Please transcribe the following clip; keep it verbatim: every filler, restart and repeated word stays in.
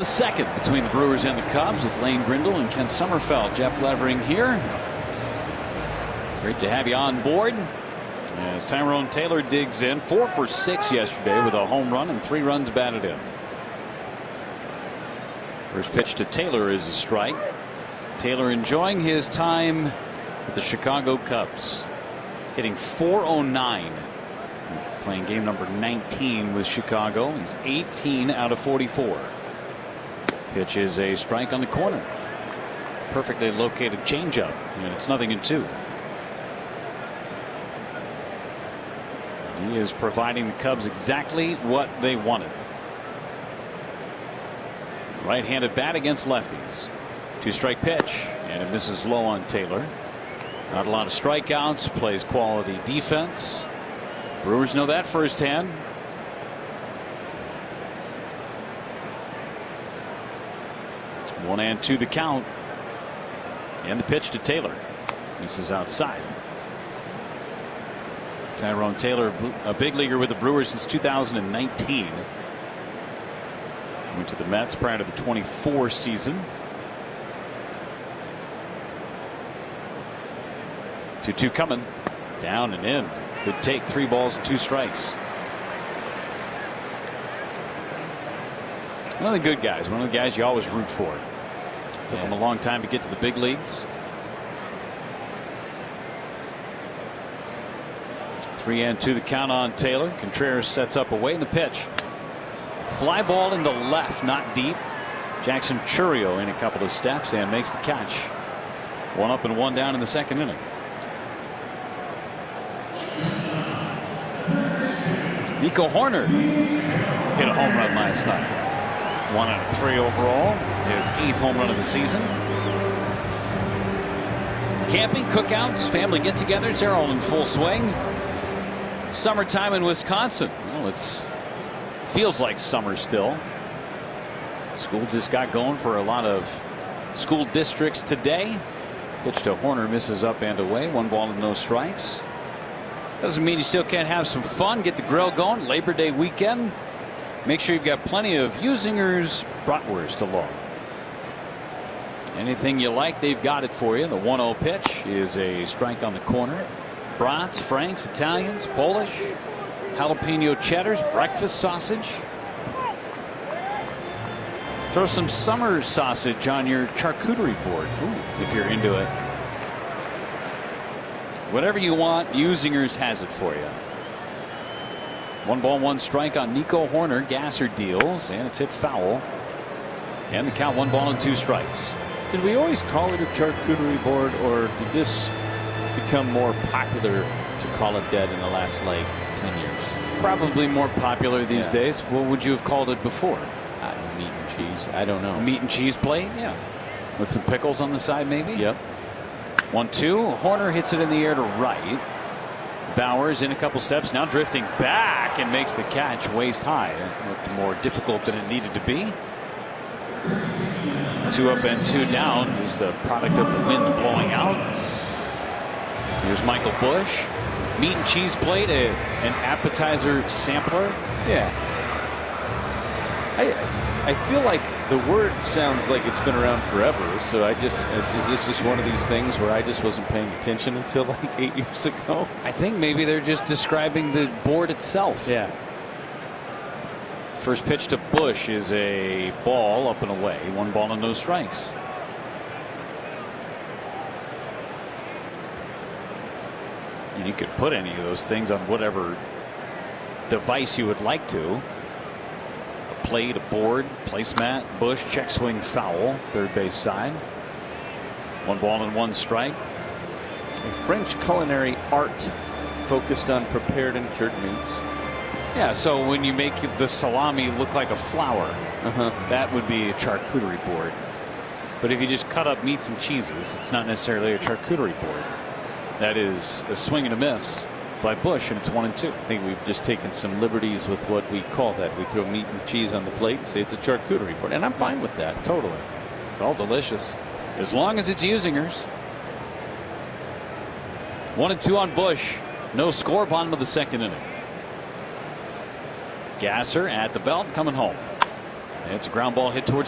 the second between the Brewers and the Cubs with Lane Grindle and Ken Sommerfeld. Jeff Levering here. Great to have you on board. As Tyrone Taylor digs in, four for six yesterday with a home run and three runs batted in. First pitch to Taylor is a strike. Taylor enjoying his time with the Chicago Cubs, hitting four oh nine. Playing game number nineteen with Chicago. He's eighteen out of forty-four. Pitch is a strike on the corner. Perfectly located changeup, and it's nothing in two. He is providing the Cubs exactly what they wanted. Right-handed bat against lefties. Two-strike pitch, and it misses low on Taylor. Not a lot of strikeouts. Plays quality defense. Brewers know that firsthand. One and two the count. And the pitch to Taylor. This is outside. Tyrone Taylor, a big leaguer with the Brewers since two thousand nineteen. Went to the Mets prior to the twenty-four season. two two coming. Down and in. Good take. Three balls and two strikes. One of the good guys. One of the guys you always root for. Took him a long time to get to the big leagues. Three and two the count on Taylor. Contreras sets up away in the pitch. Fly ball in the left, not deep. Jackson Chourio in a couple of steps and makes the catch. One up and one down in the second inning. Nico Hoerner hit a home run last night. One out of three overall. His eighth home run of the season. Camping, cookouts, family get-togethers, they're all in full swing. Summertime in Wisconsin. Well, it's feels like summer still. School just got going for a lot of school districts today. Pitch to Hoerner, misses up and away. One ball and no strikes. Doesn't mean you still can't have some fun. Get the grill going. Labor Day weekend. Make sure you've got plenty of Usinger's bratwurst along. Anything you like, they've got it for you. The one oh pitch is a strike on the corner. Brats, Franks, Italians, Polish, jalapeno cheddars, breakfast sausage. Throw some summer sausage on your charcuterie board. Ooh, if you're into it. Whatever you want, Usinger's has it for you. One ball, one strike on Nico Hoerner. Gasser deals, and it's hit foul. And the count, one ball and two strikes. Did we always call it a charcuterie board, or did this become more popular to call it dead in the last like ten years? Probably more popular these yeah. days. What would you have called it before? Uh, meat and cheese. I don't know. Meat and cheese plate? Yeah. With some pickles on the side, maybe? Yep. One two. Hoerner hits it in the air to right. Bowers in a couple steps, now drifting back and makes the catch waist high. It looked more difficult than it needed to be. Two up and two down is the product of the wind blowing out. Here's Michael Busch. Meat and cheese plate, a, an appetizer sampler. Yeah. I I feel like the word sounds like it's been around forever. So I just is this just one of these things where I just wasn't paying attention until like eight years ago? I think maybe they're just describing the board itself. Yeah. First pitch to Busch is a ball up and away. One ball and no strikes. And you could put any of those things on whatever device you would like to. A plate, a board, placemat. Busch check swing foul, third base side. One ball and one strike. A French culinary art focused on prepared and cured meats. Yeah, so when you make the salami look like a flower, uh-huh. that would be a charcuterie board. But if you just cut up meats and cheeses, it's not necessarily a charcuterie board. That is a swing and a miss by Busch, and it's one and two. I think we've just taken some liberties with what we call that. We throw meat and cheese on the plate and say it's a charcuterie board, and I'm fine with that. Totally. It's all delicious. As long as it's Usinger's. One and two on Busch. No score, bottom of the second inning. Gasser at the belt, coming home. It's a ground ball hit towards